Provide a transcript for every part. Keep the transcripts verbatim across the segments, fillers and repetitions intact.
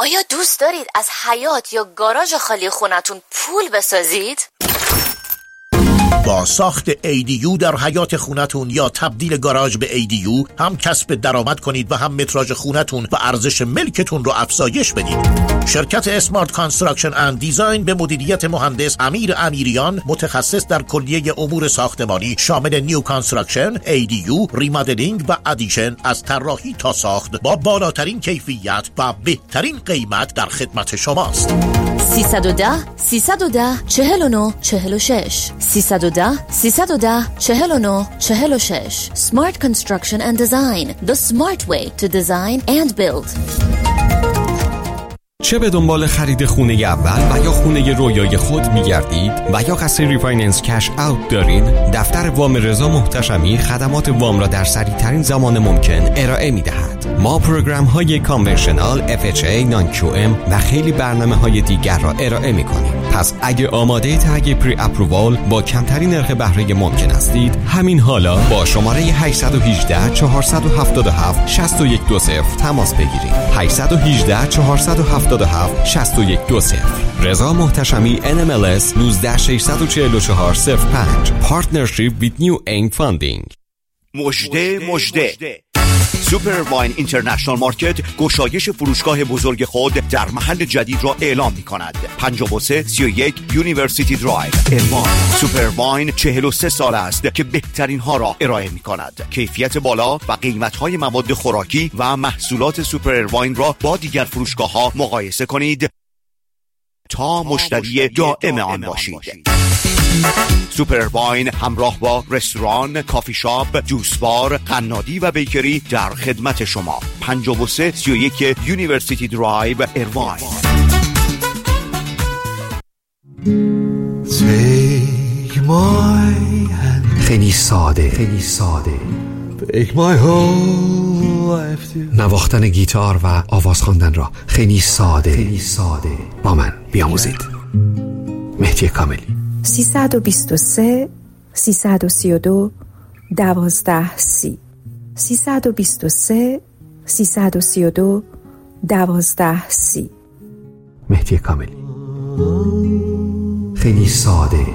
آیا دوست دارید از حیاط یا گاراژ خالی خونتون پول بسازید؟ با ساخت ای دی یو در حیاط خونتون یا تبدیل گاراژ به ای دی یو هم کسب درآمد کنید و هم متراژ خونتون و ارزش ملکتون رو افزایش بدید. شرکت اسمارت کانستراکشن اند دیزاین به مدیریت مهندس امیر امیریان، متخصص در کلیه امور ساختمانی شامل نیو کانستراکشن، ای دی یو، ریمادلینگ و ادیشن، از طراحی تا ساخت با بالاترین کیفیت و بهترین قیمت در خدمت شماست. سیصد و ده سیصد و ده چهل و نه چهل و شش سیصد و ده سیصد و ده چهل و نه چهل و شش. Smart Construction and Design, the smart way to design and build. چه به دنبال خرید خونه اول و یا خونه رویای خود می‌گردید و یا قصد ریفایننس کش اوت دارید، دفتر وام رضا محتشمی خدمات وام را در سریع‌ترین زمان ممکن ارائه می‌دهد. ما پروگرام‌های کانونشنال، اف اچ ای، نان کیو ام و خیلی برنامه‌های دیگر را ارائه می‌کنیم. پس اگه آماده تگ پری اپرووال با کمترین نرخ بهره ممکن هستید، همین حالا با شماره هشت یک هشت چهار هفت هفت شش یک دو صفر تماس بگیرید. هشت یک هشت چهار هفت هفت شش یک دو صفر. رضا محتشمی ان ام ال اس یک نه شش چهار چهار صفر پنج. Partnership with New Aim Funding. مژده مژده. سوپر واین اینترنشنال مارکت گشایش فروشگاه بزرگ خود در محل جدید را اعلام می کند. پنجاه و سه سی و یک یونیورسیتی درایو، اروان. سوپر واین چهل و سه سال است که بهترین ها را ارائه می کند. کیفیت بالا و قیمت های مواد خوراکی و محصولات سوپر واین را با دیگر فروشگاه ها مقایسه کنید تا مشتری دائم آن باشید. سوپر واین همراه با رستوران، کافی شاپ، جوس بار، قنادی و بیکری در خدمت شما. پنجاه و سه سی و یک یونیورسیتی درایو، اروان. خیلی ساده، خیلی ساده. نواختن گیتار و آواز خواندن را خیلی ساده، خیلی ساده با من بیاموزید. مهدی کاملی. سیصد و بیست و سه سیصد و سی و دو دوازده سی سیصد و بیست و سه سیصد و سی و دو دوازده سی. مهدی کاملی. خیلی ساده.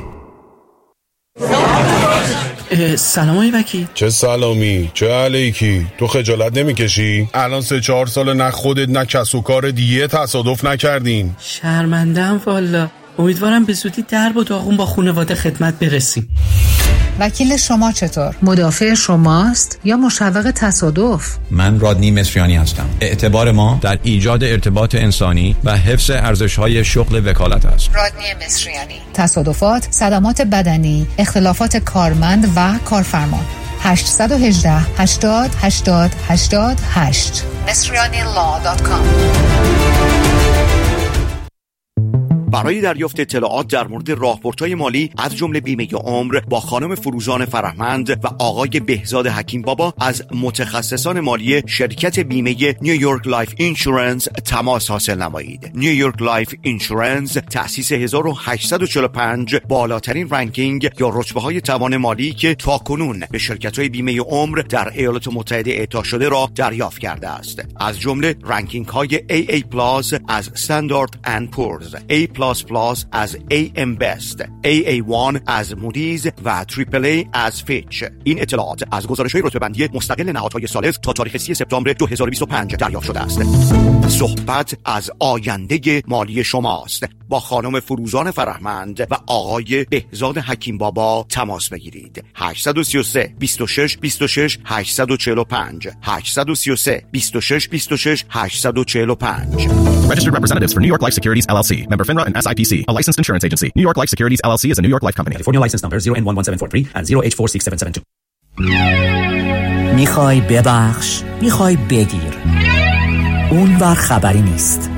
سلام آقای وکیل. چه سلامی، چه علیکی؟ تو خجالت نمیکشی؟ الان سه چهار سال نه خودت نه کس و کار دیگه تصادف نکردین. شرمنده‌ام والا. امیدوارم به زودی درب و داغون با خانواده خدمت برسیم. وکیل شما چطور؟ مدافع شماست یا مشوق تصادف؟ من رادنی مصریانی هستم. اعتبار ما در ایجاد ارتباط انسانی و حفظ ارزش‌های شغل وکالت است. رادنی مصریانی. تصادفات، صدمات بدنی، اختلافات کارمند و کارفرما. هشت یک هشت هشتاد هشتاد هشتاد هشت مصریانی لا دات کام. برای دریافت اطلاعات در مورد راهبردهای مالی از جمله بیمه عمر با خانم فروزان فرهمند و آقای بهزاد حکیم بابا از متخصصان مالی شرکت بیمه نیویورک لایف اینشورنس تماس حاصل نمایید. نیویورک لایف اینشورنس تأسیس هزار و هشتصد و چهل و پنج، بالاترین رنکینگ یا رتبه های توان مالی که تاکنون به شرکت های بیمه عمر در ایالات متحده اعطا شده را دریافت کرده است. از جمله رنکینگ های ای ای پلاس از Standard and Poor's، A پلاس پلاس از ای ام Best، ای ای وان از مودیز و تریپل ای از فیچ. این اطلاعات از گزارش‌های رتبه‌بندی مستقل نهادهای ثالث تا تاریخ سی سپتامبر دو هزار و بیست و پنج دریافت شده است. صحبت از آینده مالی شماست. با خانم فروزان فرهمند و آقای بهزاد حکیم بابا تماس بگیرید. هشت سه سه بیست و شش بیست و شش هشتصد و چهل و پنج هشت سه سه بیست و شش بیست و شش هشتصد و چهل و پنج. Registered representatives for New York Life Securities L L C. Member FINRA and S I P C. A licensed insurance agency. New York Life Securities L L C is a New York Life company. California license number zero N one one seven four three and zero H four six seven seven two. میخوای ببخش، میخوای بگیر. اونور خبری نیست.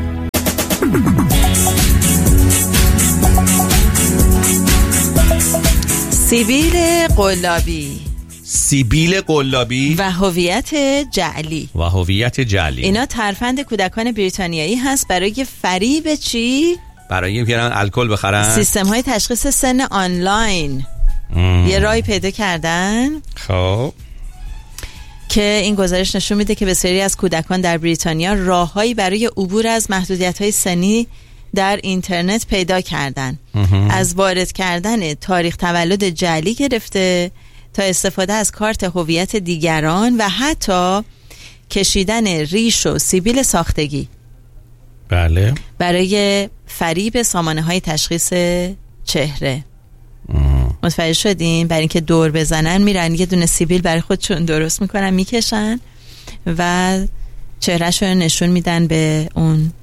سیبیل قلابی سیبیل قلابی و هویت جعلی و هویت جعلی اینا ترفند کودکان بریتانیایی هست برای فریب چی؟ برای بیارن الکل بخرن. سیستم های تشخیص سن آنلاین ام. یه راهی پیدا کردن خب که این گزارش نشون میده که بسیاری از کودکان در بریتانیا راههایی برای عبور از محدودیت‌های سنی در اینترنت پیدا کردن. از وارد کردن تاریخ تولد جعلی گرفته تا استفاده از کارت هویت دیگران و حتی کشیدن ریش و سیبیل ساختگی. بله. برای فریب سامانه‌های تشخیص چهره. متوجه شدین؟ برای اینکه دور بزنن میرن یه دونه سیبیل برای خودشون درست میکنن، میکشن و چهرهشون نشون میدن به اون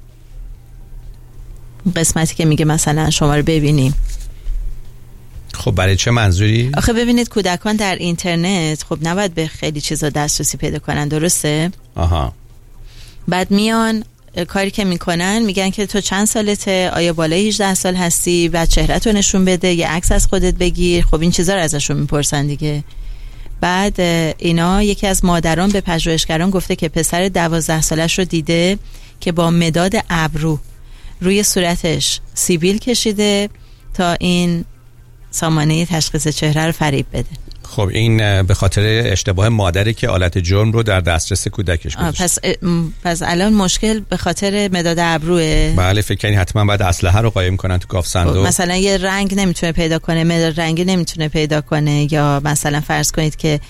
قسمتی که میگه مثلا شما رو ببینیم. خب برای چه منظوری؟ آخه ببینید کودکان در اینترنت خب نباید به خیلی چیزا دسترسی پیدا کنن، درسته؟ آها. بعد میان کاری که میکنن میگن که تو چند سالته، آیا بالای هجده سال هستی، بعد چهرهتو نشون بده، یه عکس از خودت بگیر. خب این چیزا رو ازشون میپرسن دیگه. بعد اینا یکی از مادران به پژوهشگران گفته که پسر دوازده سالش رو دیده که با مداد ابرو روی صورتش سیبیل کشیده تا این سامانه تشخیص چهره رو فریب بده. خب این به خاطر اشتباه مادری که آلت جرم رو در دسترس کودکش گذاشت. پس پس الان مشکل به خاطر مداد ابروه. بله فکر کنی حتما بعد اسلحه رو قایم کنن تو گاف صندوق. مثلا یه رنگ نمیتونه پیدا کنه، مداد رنگی نمیتونه پیدا کنه، یا مثلا فرض کنید که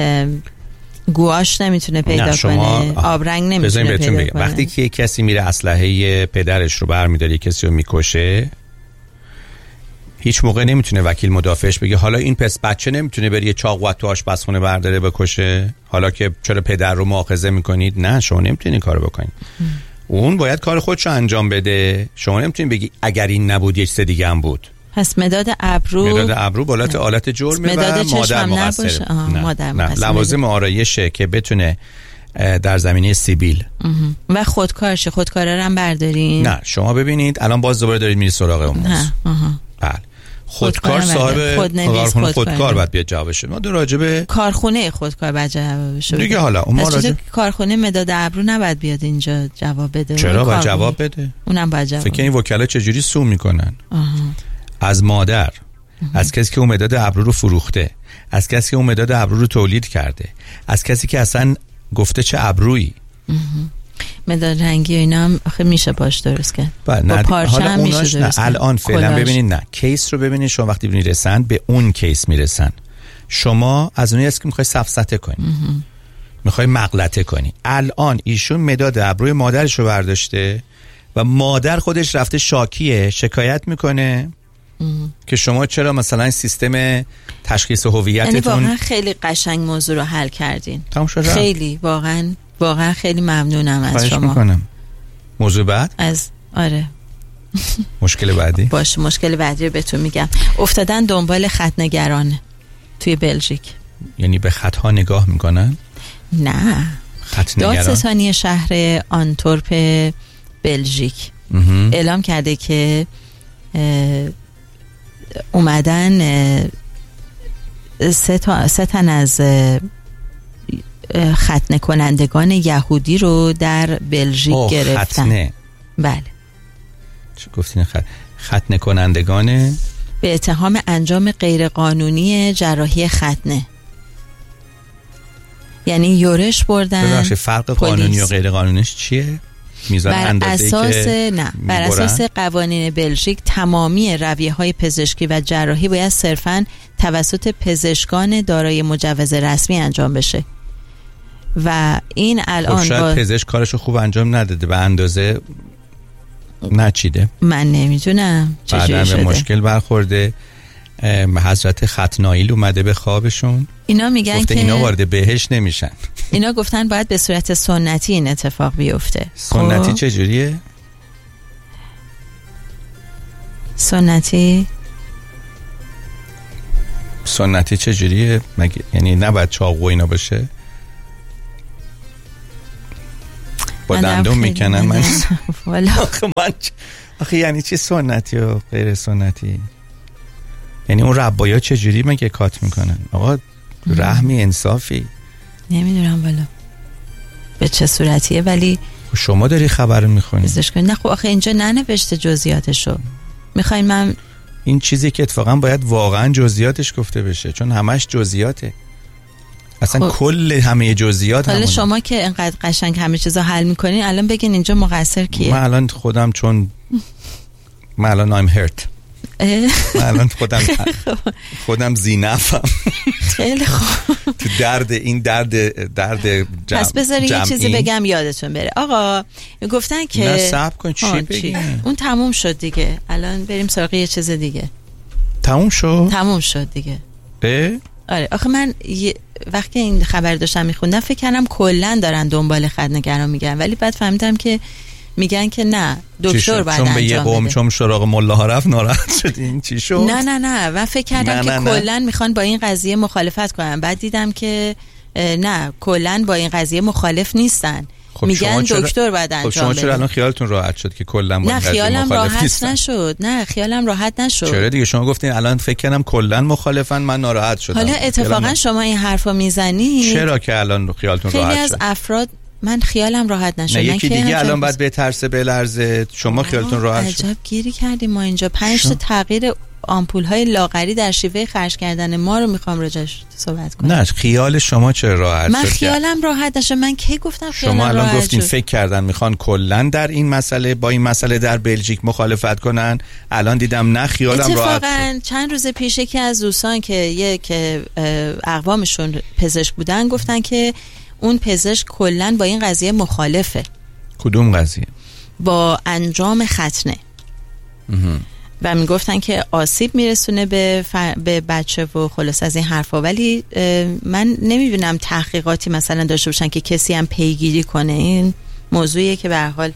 گواش نمیتونه پیدا کنه، آب رنگ نمیتونه پیدا بگم. کنه. وقتی که کسی میره اسلحه پدرش رو برمی‌داره کسی رو میکشه، هیچ موقع نمیتونه وکیل مدافعش بگه حالا این پس بچه نمیتونه بره یه چاقو تو آشپزخونه برداره بکشه، حالا که چرا پدر رو مؤاخذه میکنید. نه، شما نمیتونین کارو بکنید. اون باید کار خودشو انجام بده. شما نمیتونین بگی اگر این نبود یه چیز دیگه هم بود. پس مداد ابرو مداد ابرو بالات آلت جرمه و مادر مقصره. نه. مادر نه. لوازم آرایشه که بتونه در زمینه سیبیل و خودکارشه. خودکاره رو هم بردارین. نه شما ببینید الان باز دوباره دارید میری سراغ اون موضوع. بله. خودکار صاحب کارخونه خودکار باید بیاد جوابش بده. ما دو راجبه کارخونه خودکار باید جوابش بده دیگه. حالا اون راجع کارخونه مداد ابرو نباید بیاد اینجا جواب بده. چرا باید جواب بده؟ اونم باید جواب. فکر این وکلا چجوری سو میکنن؟ از مادر، آها. از کسی که اون مداد ابرو رو فروخته، از کسی که اون مداد ابرو رو تولید کرده، از کسی که اصلا گفته چه ابرویی. مداد رنگی و اینا هم آخه میشه باش درست کرد. با پارچه هم میشه درست کرد. الان فعلا ببینید نه کیس رو ببینید. شما وقتی میرسن به اون کیس میرسن، شما از اونی هست که میخوای سفسطه کنی، میخوای مغلطه کنی. الان ایشون مداد ابروی مادرش رو برداشته و مادر خودش رفته شاکیه شکایت میکنه که شما چرا مثلا سیستم تشخیص هویتتون. یعنی واقعا خیلی قشنگ موضوع رو حل کردین. خیلی واقعا واقعا خیلی ممنونم از شما. خواهش میکنم. موضوع بعد؟ از آره. مشکل بعدی؟ باشه مشکل بعدی رو بهتون میگم. افتادن دنبال خط‌نگران توی بلژیک. یعنی به خطها نگاه میکنن؟ نه. خط‌نگران. دادستانی شهر آنتورپ بلژیک اعلام کرده که اومدن سه تا سه تن از ختنه کنندگان یهودی رو در بلژیک گرفتن. ختنه. بله. چه گفتین؟ خط... ختنه کنندگان به اتهام انجام غیرقانونی جراحی ختنه. یعنی یورش بردن. ببخشید فرق قانونی و غیرقانونیش چیه؟ میزان بر اساس نه بر اساس قوانین بلژیک تمامی رویه‌های پزشکی و جراحی باید صرفاً توسط پزشکان دارای مجوز رسمی انجام بشه و این الان خب شاید با... پزشک کارشو خوب انجام نداده به اندازه نچیده. من نمیدونم چجوری شده. بعدم به مشکل برخورده. حضرت ختنائیل اومده به خوابشون. اینا میگن که اینا وارد بهشت نمیشن. اینا گفتن باید به صورت سنتی این اتفاق بیفته. سنتی چجوریه؟ سنتی سنتی چجوریه؟ مگه یعنی نباید چاقو اینا باشه؟ با دندون میکنن من والا آخه من آخه یعنی چی سنتی و غیر سنتی؟ یعنی اون ربایا چجوری مگه کات میکنن؟ آقا رحمی انصافی نمیدونم والا به چه صورتیه، ولی شما داری خبر میخونی. نه خب آخه اینجا ننوشته جزئیاتشو. میخواین من این چیزی که اتفاقا باید واقعا جزئیاتش گفته بشه چون همش جزئیاته. اصلا خب. کل همه جزئیات حالا شما که اینقدر قشنگ همه چیزا حل میکنین الان بگین اینجا مقصر کیه؟ من الان خودم چون من الان I'm hurt من الان خودم خودم زینفم خیلی خوب تو درد این درد درد جمع. پس بذاری یه چیزی بگم یادتون بره. آقا گفتن که نه صبر کن چی بگی؟ اون تموم شد دیگه، الان بریم سراغ یه چیز دیگه. تموم شد؟ تموم شد دیگه. اه؟ آره آخه من ی... وقتی این خبر داشتم میخوندم فکر کردم کلا دارن دنبال خدنگران میگن، ولی بعد فهمیدم که میگن که نه دکتر بعد چون به یه قوم چون سراغ ملاها رفت ناراحت شدین چی شد؟ نه نه نه من فکر کردم که کلا میخوان با این قضیه مخالفت کنن، بعد دیدم که نه کلا با این قضیه مخالف نیستن. خب میگن دکتر بعد انجام بده. خب شما چرا الان خیالتون راحت شد که کلا با این قضیه مخالف نیستن؟ نه خیالم راحت نیستن. نشد. نه خیالم راحت نشد. چرا دیگه شما گفتین الان فکر کنم کلا مخالفن من ناراحت شدم. حالا اتفاقا شما این حرفا میزنی چرا که الان خیالتون راحت شد؟ خیلی از افراد من خیالم راحت نشد. نه یکی دیگه الان بعد به ترسه بلرزه شما خیالتون راحت شد. عجب گیری کردیم ما اینجا. پنج تا تغییر آمپول های لاغری در شیوه خرج کردن ما رو میخوام راجعش صحبت کنم. نه خیال شما چرا راحت من شد؟ من خیالم راحت نشه. من کی گفتم خیالم راحت شد؟ شما الان گفتین شد. فکر کردن میخوان کلا در این مسئله با این مسئله در بلژیک مخالفت کنن. الان دیدم نه خیالم راحت شد. اتفاقا چند روز پیش یکی از دوستان که یک اقوامشون پزشک بودن گفتن که اون پزشک کلا با این قضیه مخالفه. کدوم قضیه؟ با انجام ختنه. و میگفتن که آسیب میرسونه به, ف... به بچه و خلاص از این حرفا، ولی من نمیبینم تحقیقاتی مثلا داشته باشن که کسی هم پیگیری کنه. این موضوعیه که به هر حال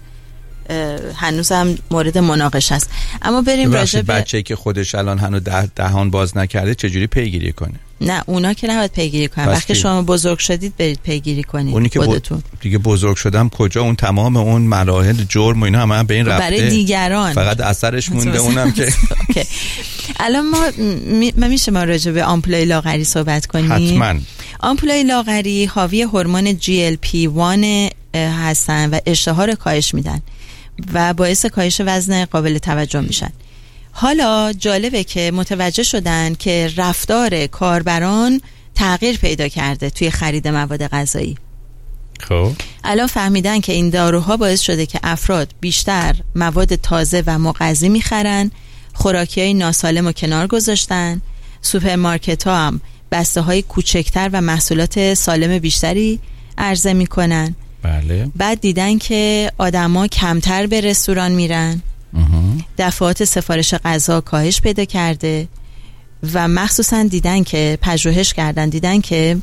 هنوزم مورد مناقشه است. اما بریم راجع به بچه‌ای که خودش الان هنوز ده دهان باز نکرده چجوری پیگیری کنه؟ نه اونا که نباید پیگیری کنن. وقتی شما بزرگ شدید برید پیگیری کنید. اونی که خودتون ب... دیگه بزرگ شدم کجا اون تمام اون مراحل جرم و اینا همه هم به این رفته برای دیگران فقط اثرش مونده اونم که الان ما می... ما میشه ما راجع به آمپولای لاغری صحبت کنیم. حتما. آمپولای لاغری حاوی هورمون جی ال پی وان هستن و اشتها رو کاهش میدن و باعث کاهش وزن قابل توجه میشن. حالا جالبه که متوجه شدن که رفتار کاربران تغییر پیدا کرده توی خرید مواد غذایی. خب الان فهمیدن که این داروها باعث شده که افراد بیشتر مواد تازه و مغذی میخرن، خوراکی‌های ناسالم رو کنار گذاشتن، سوپرمارکت ها هم بسته های کوچکتر و محصولات سالم بیشتری عرضه میکنن. بله. بعد دیدن که آدما کمتر به رستوران میرن، دفعات سفارش غذا کاهش پیدا کرده و مخصوصا دیدن که پژوهش کردن دیدن که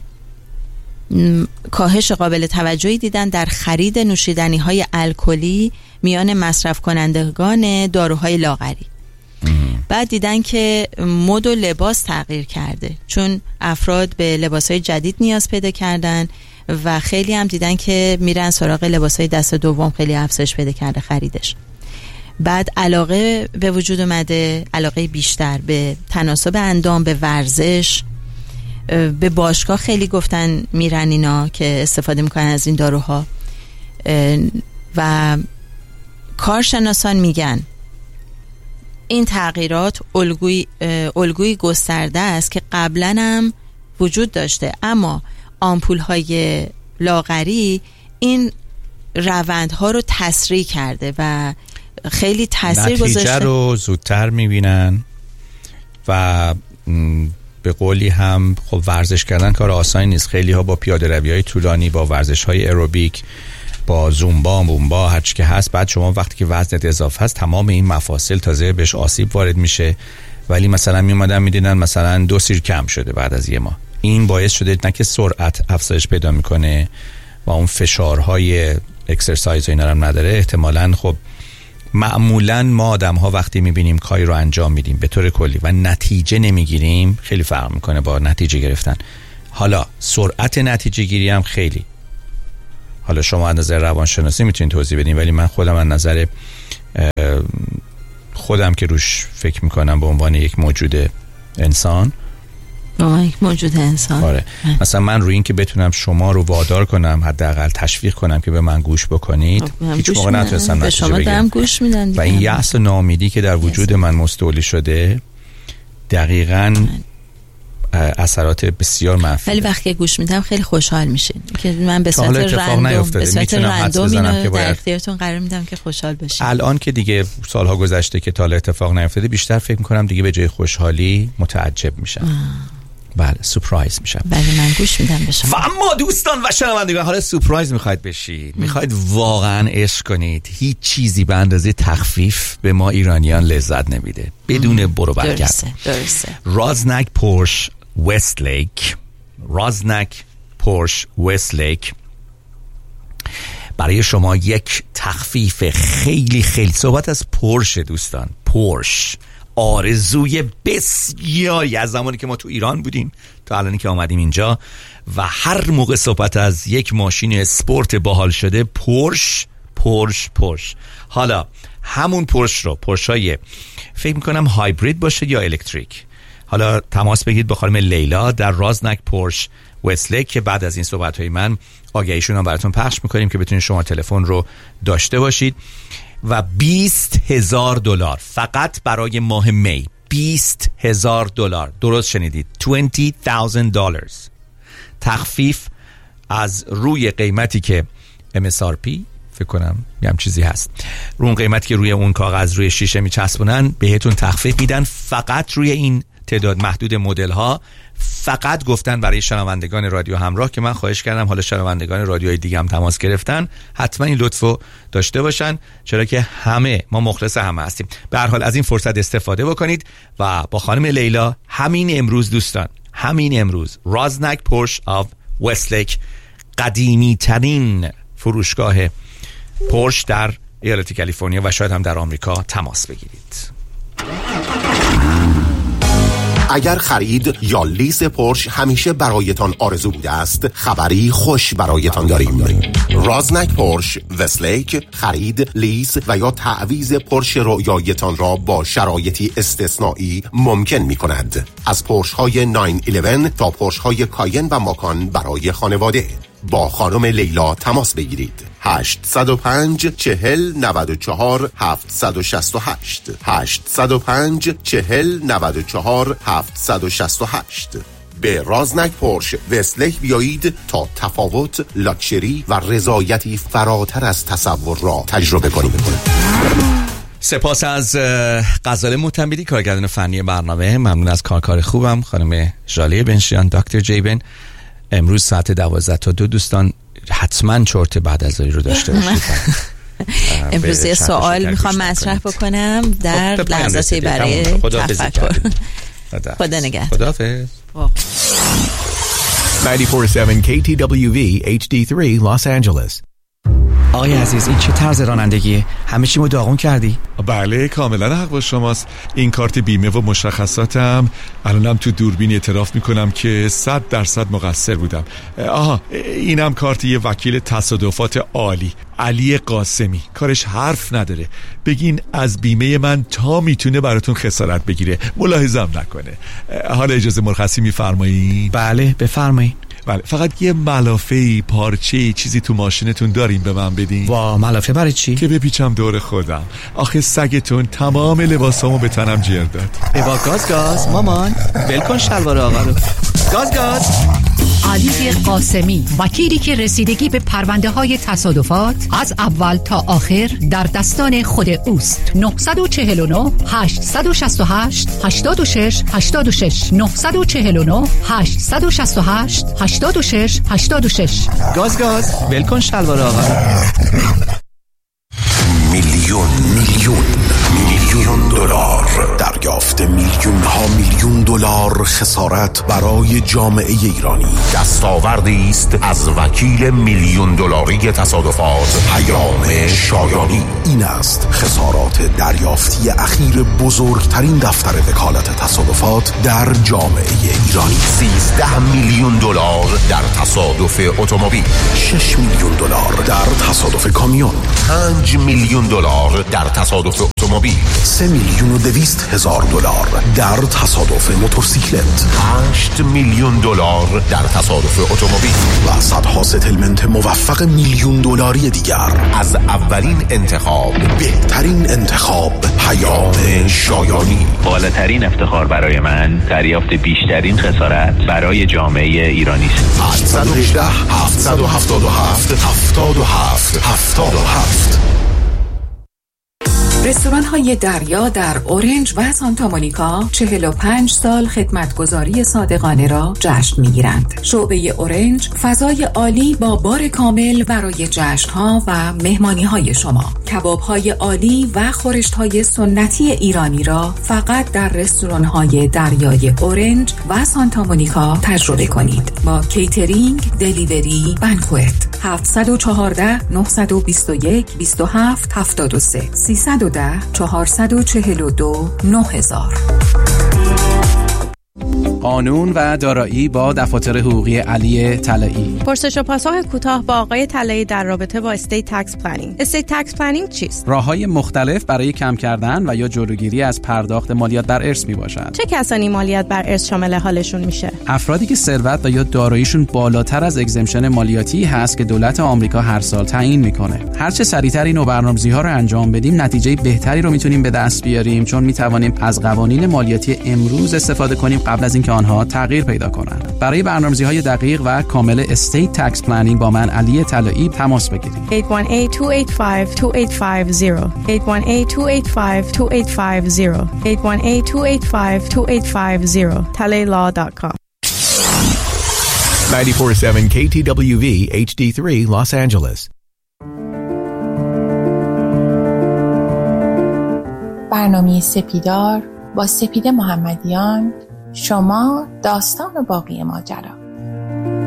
کاهش قابل توجهی دیدن در خرید نوشیدنی های الکلی میان مصرف کنندگان داروهای لاغری. بعد دیدن که مد و لباس تغییر کرده چون افراد به لباسهای جدید نیاز پیدا کردن و خیلی هم دیدن که میرن سراغ لباسهای دست دوم، خیلی افزایش پیدا کرده خریدش. بعد علاقه به وجود اومده، علاقه بیشتر به تناسب اندام، به ورزش، به باشگاه خیلی گفتن میرن اینا که استفاده میکنن از این داروها. و کارشناسان میگن این تغییرات الگوی الگوی گسترده است که قبلا هم وجود داشته، اما آمپول های لاغری این روندها رو تسریع کرده و خیلی تاثیر گذاشته. نتیجه رو زودتر میبینن و به قولی هم خب ورزش کردن کار آسانی نیست. خیلی ها با پیاده روی های طولانی، با ورزش های ایروبیک، با زومبا مومبا هر چی که هست، بعد شما وقتی که وزنت اضافه هست تمام این مفاصل تازه بهش آسیب وارد میشه. ولی مثلا میومدن میدیدن مثلا دو سیر کم شده بعد از یه ماه. این باعث شده نه که سرعت افزایش پیدا میکنه و اون فشارهای اکسرسایز و اینا رو نداره. احتمالاً خب معمولاً ما آدم ها وقتی میبینیم کاری رو انجام میدیم به طور کلی و نتیجه نمیگیریم خیلی فرق میکنه با نتیجه گرفتن. حالا سرعت نتیجه گیری هم خیلی، حالا شما از نظر روانشناسی میتونید توضیح بدین، ولی من خودم از نظر خودم که روش فکر میکنم به عنوان یک موجود انسان با یک موجود انسان آره. مثلا من روی این که بتونم شما رو وادار کنم، حداقل تشویق کنم که به من گوش بکنید، هیچ موقع نتونستم نتیجه بگیرم. گوش میدن و این یأس و ناامیدی که در وجود من مستولی شده دقیقاً اثرات بسیار منفی. ولی وقتی گوش میدم خیلی خوشحال میشین که من به صورت رندوم به صورت رندوم اینو در اختیارتون قرار میدم که خوشحال بشین. الان که دیگه سالها گذشته که تا حالا اتفاق نیفتاده، بیشتر فکر میکنم دیگه به جای خوشحالی متعجب میشم. بله سورپرایز میشم. بله من گوش میدم به شما. و اما دوستان و شنوندگان، حالا سورپرایز میخواید بشید، میخواید واقعا عشق کنید، هیچ چیزی به اندازه تخفیف به ما ایرانیان لذت نمیده بدون برو برگرد. درسته درسته. رازنک پورش وستلیک، رازنک پورش وستلیک برای شما یک تخفیف خیلی خیلی، صحبت از پورش دوستان، پورش آرزوی بسیاری از زمانی که ما تو ایران بودیم تا الانی که آمدیم اینجا، و هر موقع صحبت از یک ماشین اسپورت باحال شده، پورش پورش پورش. حالا همون پورش رو، پورش های فکر میکنم هایبرید باشه یا الکتریک، حالا تماس بگیرید با خانم لیلا در رازنک پورش وستلیک که بعد از این صحبت های من آگهیشون هم براتون پخش میکنیم که بتونید شما تلفن رو داشته باشید. و بیست هزار دلار فقط برای ماه می، بیست هزار دلار، درست شنیدید، بیست هزار دلار تخفیف از روی قیمتی که ام اس آر پی فکر کنم یه هم چیزی هست، رو اون قیمتی که روی اون کاغذ روی شیشه میچسبونن بهتون تخفیف میدن فقط روی این تعداد محدود مدل ها. فقط گفتن برای شنوندگان رادیو همراه که من خواهش کردم حالا شنوندگان رادیوهای دیگه هم تماس گرفتن حتما این لطفو داشته باشن، چرا که همه ما مخلص همه هستیم. به هر حال از این فرصت استفاده بکنید و با خانم لیلا همین امروز دوستان، همین امروز رازنک پورش آف وستلیک، قدیمی ترین فروشگاه پورش در ایالت کالیفرنیا و شاید هم در آمریکا، تماس بگیرید. اگر خرید یا لیز پورش همیشه برایتان آرزو بوده است، خبری خوش برایتان داریم. رازنک پورش وستلیک خرید، لیز و یا تعویض پورش رویایتان را با شرایطی استثنایی ممکن می کند. از پورش های نه یازده تا پورش های کاین و ماکان برای خانواده. با خانم لیلا تماس بگیرید. هشت صفر پنج چهل نود و چهار هفتصد و شصت و هشت هشت صفر پنج چهل نود و چهار هفتصد و شصت و هشت. به رازنک پورش وستلیک بیایید تا تفاوت، لاکچری و رضایتی فراتر از تصور را تجربه کنید. سپاس از غزاله معتمدی، کارگردان فنی برنامه. ممنون از کارکار خوبم خانم ژاله بنشیان، دکتر جیبن. امروز ساعت دوازده تا دو دوستان حتما چرت بعد از رو داشته باشید. امروز یه سوال میخوام مطرح بکنم در لحظاتی برای تفکر. خدا نگهدار. خداحافظ. نود و چهار ممیز هفت کی تی دبلیو وی اچ دی سه Los Angeles. آقای عزیز این چه طرز رانندگیه؟ همه چیمو داغون کردی؟ بله کاملا حق با شماست. این کارت بیمه و مشخصاتم. الانم تو دوربین اعتراف میکنم که صد درصد مقصر بودم. آها اینم کارت یه وکیل تصادفات عالی، علی قاسمی. کارش حرف نداره، بگین از بیمه من تا میتونه براتون خسارت بگیره، ملاحظه‌ام نکنه. حالا اجازه مرخصی میفرمایید؟ بله بفرمایید. بله فقط یه ملافه، پارچه، چیزی تو ماشینتون دارین به من بدین؟ وا ملافه برای چی؟ که بپیچم دور خودم. آخه سگتون تمام لباسامو به تنم جر داد. ببا گاز گاز مامان ول کن شلوار آقا رو. گاز گاز. علی قاسمی، وکیلی که رسیدگی به پرونده های تصادفات از اول تا آخر در دستان خود اوست. نه چهار نه هشت شش هشت هشت شش هشت شش نه چهار نه هشت شش هشت هشت شش هشت شش. گاز گاز ول کن شلوار آقا. میلیون میلیون میلیون دلار دریافت، میلیون ها میلیون دلار خسارت برای جامعه ایرانی. دستاوردی است از وکیل میلیون دلاری تصادفات پیام شایانی. این است خسارات دریافتی اخیر بزرگترین دفتر وکالت تصادفات در جامعه ایرانی. سیزده میلیون دلار در تصادف اتومبیل، شش میلیون دلار در تصادف کامیون، پنج میلیون دلار در تصادف اتومبیل، سه میلیون و دویست هزار دلار در تصادف موتورسیکلت، هشت میلیون دلار در تصادف اتومبیل و صدها ستلمنت موفق میلیون دلاری دیگر. از اولین انتخاب انتخاب، بهترین انتخاب، پیام شایانی. بالاترین افتخار برای من دریافت بیشترین خسارت برای جامعه ایرانی است. هشت یک هشت، هفت هفت هفت، هفت هفت هفت هفت. رستوران های دریا در اورنج و سانتا مونیکا چهل و پنج سال خدمتگزاری صادقانه را جشن میگیرند. شعبه اورنج فضای عالی با بار کامل برای جشن ها و مهمانی های شما. کباب های عالی و خورشت های سنتی ایرانی را فقط در رستوران های دریای اورنج و سانتا مونیکا تجربه کنید. با کیترینگ، دلیوری، بانکوئت. هفت یک چهار، نه دو یک، دو هفت هفت سه سیصد و ده، چهارصد و چهل و دو، نه هزار. قانون و دارایی با دفاتر حقوقی علی طلایی. پرسش و پاسخ کوتاه با آقای طلایی در رابطه با استیت تکس پلنینگ. استیت تکس پلنینگ چیست؟ راههای مختلف برای کم کردن و یا جلوگیری از پرداخت مالیات بر ارث میباشد. چه کسانی مالیات بر ارث شامل حالشون میشه؟ افرادی که ثروت و یا داراییشون بالاتر از اگزمشن مالیاتی هست که دولت آمریکا هر سال تعیین میکنه. هر چه سریعتر این برنامه‌ریزی‌ها رو انجام بدیم، نتیجه بهتری رو میتونیم به دست بیاریم، چون میتوانیم از قوانین مالیاتی امروز استفاده کنیم قبل از اینکه آنها تغییر پیدا کنند. برای برنامه‌ریزی‌های دقیق و کامل استیت تکس پلنینگ با من علی طلایی تماس بگیرید. هشت یک هشت، دو هشت پنج، دو هشت پنج صفر هشت یک هشت، دو هشت پنج، دو هشت پنج صفر هشت یک هشت، دو هشت پنج، دو هشت پنج صفر tally law dot com. ninety-four point seven K T W V H D three Los Angeles. برنامه سپیدار با سپیده محمدیان، شما داستان و باقی ماجرا.